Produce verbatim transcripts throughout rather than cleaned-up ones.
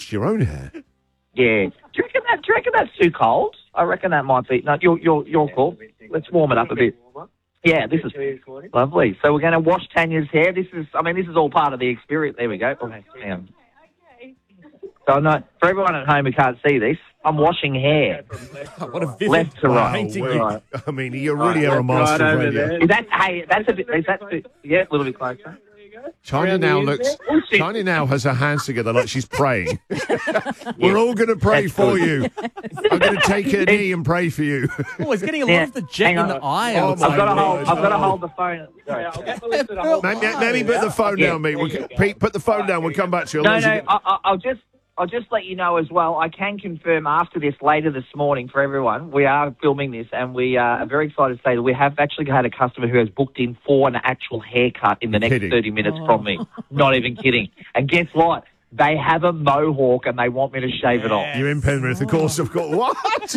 washed your own hair. Yeah. Do you reckon that? Do you reckon that's too cold? I reckon that might be. No, you're you're you're cool. Let's warm it up a bit. Yeah, this is lovely. So we're going to wash Tanya's hair. This is, I mean, this is all part of the experience. There we go. Oh, hang on. So no, for everyone at home who can't see this, I'm washing hair. What a vivid left to right. painting. Right. I mean, you really are a master right of over radio. there. Is that, hey, that's a bit, is that, yeah, a little bit closer. Tanya now looks. Tanya now has her hands together like she's praying. We're all going to pray That's for good. you. I'm going to take a knee and pray for you. Oh, it's getting a lot Yeah, of the jet hang in on. the eye. Oh, outside. I've got to my hold. word. I've got to hold the phone. Sorry. I'll get Melissa to hold Maybe, maybe put the phone Yeah. down, mate. We'll, Pete, put the phone down. We'll come back to you. No, Otherwise no. you get- I, I, I'll just, I'll just let you know as well. I can confirm after this later this morning for everyone. We are filming this, and we uh, are very excited to say that we have actually had a customer who has booked in for an actual haircut in the You're next kidding. thirty minutes from me. Not even kidding. And guess what? They have a mohawk, and they want me to shave it off. You're in Penrith, of course. Of course. What?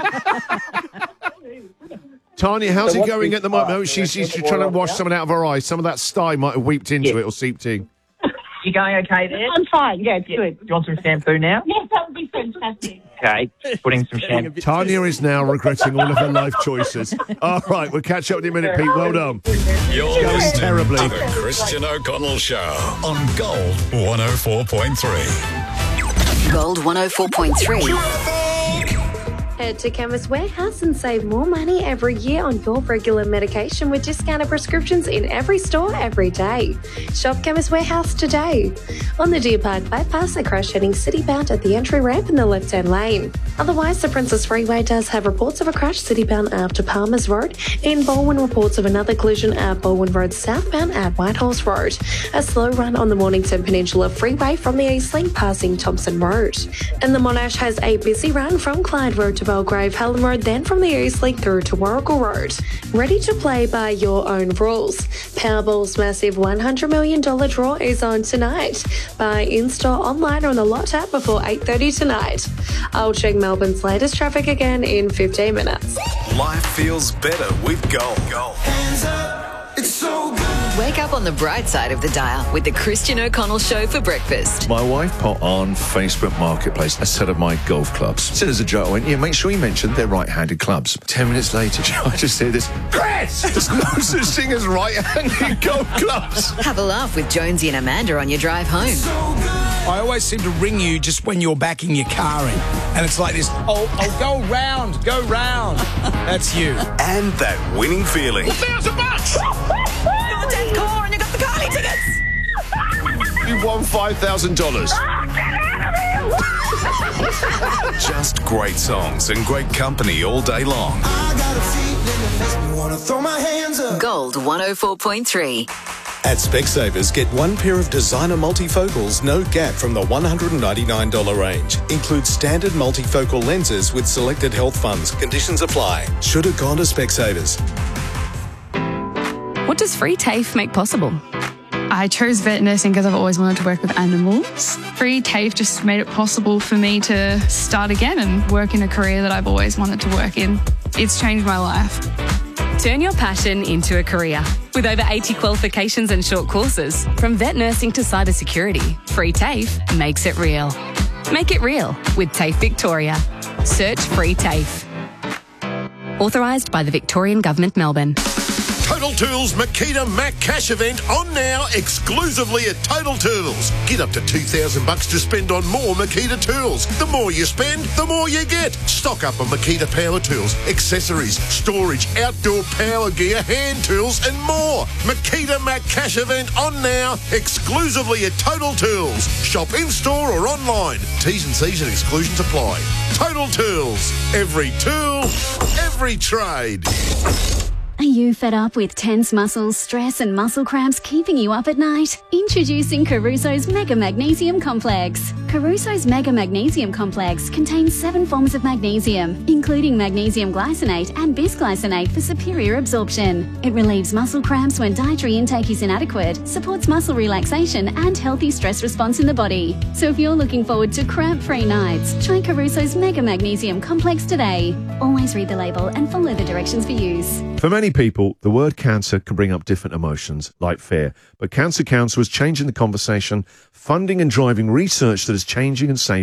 Tanya, how's So it what's going the- at the moment? She's, she's trying to wash something out of her eyes. Some of that sty might have weeped into Yeah. it or seeped in. You going okay there? I'm fine. Yeah, it's Yeah. good. Do you want some shampoo now? Yes, that would be fantastic. Okay. Putting some Getting a shampoo. bit Tanya is now regretting all of her life choices. All right, we'll catch up in a minute, Pete. Well done. You're going listening terribly. to the Christian O'Connell Show on Gold one oh four point three. Gold one oh four point three. Head to Chemist Warehouse and save more money every year on your regular medication with discounted prescriptions in every store every day. Shop Chemist Warehouse today. On the Deer Park bypass, a crash heading city-bound at the entry ramp in the left-hand lane. Otherwise, the Princess Freeway does have reports of a crash city-bound after Palmers Road. In Baldwin, reports of another collision at Baldwin Road southbound at Whitehorse Road. A slow run on the Mornington Peninsula Freeway from the East Link passing Thompson Road. And the Monash has a busy run from Clyde Road to Belgrave Helen Road, then from the East Link through to Warrigal Road. Ready to play by your own rules. Powerball's massive one hundred million dollars draw is on tonight. Buy in-store, online or on the Lot app before eight thirty tonight. I'll check Melbourne's latest traffic again in fifteen minutes. Life feels better with Gold. Gold. Wake up on the bright side of the dial with the Christian O'Connell Show for breakfast. My wife put on Facebook Marketplace a set of my golf clubs. Said as a joke, I went, yeah, make sure you mention they're right-handed clubs. Ten minutes later, I just hear this, Chris! There's no such thing as right-handed golf clubs. Have a laugh with Jonesy and Amanda on your drive home. I always seem to ring you just when you're backing your car in. And it's like this, oh, oh go round, go round. That's you. And that winning feeling. Thousand bucks! You're tenth car and you got the Carly tickets. You won five thousand dollars. Just great songs and great company all day long. Gold one oh four point three. At Specsavers, get one pair of designer multifocals, no gap from the one hundred ninety-nine dollars range. Includes standard multifocal lenses with selected health funds. Conditions apply. Should have gone to Specsavers. What does Free TAFE make possible? I chose vet nursing because I've always wanted to work with animals. Free TAFE just made it possible for me to start again and work in a career that I've always wanted to work in. It's changed my life. Turn your passion into a career. With over eighty qualifications and short courses, from vet nursing to cybersecurity, Free TAFE makes it real. Make it real with TAFE Victoria. Search Free TAFE. Authorised by the Victorian Government, Melbourne. Total Tools Makita Mac Cash event on now exclusively at Total Tools. Get up to two thousand bucks to spend on more Makita tools. The more you spend, the more you get. Stock up on Makita power tools, accessories, storage, outdoor power gear, hand tools and more. Makita Mac Cash event on now exclusively at Total Tools. Shop in-store or online. T's and C's and exclusions apply. Total Tools. Every tool, every trade. Are you fed up with tense muscles, stress and muscle cramps keeping you up at night? Introducing Caruso's Mega Magnesium Complex. Caruso's Mega Magnesium Complex contains seven forms of magnesium, including magnesium glycinate and bisglycinate for superior absorption. It relieves muscle cramps when dietary intake is inadequate, supports muscle relaxation and healthy stress response in the body. So if you're looking forward to cramp-free nights, try Caruso's Mega Magnesium Complex today. Always read the label and follow the directions for use. For many people, the word cancer can bring up different emotions, like fear. But Cancer Council is changing the conversation, funding and driving research that is changing and saving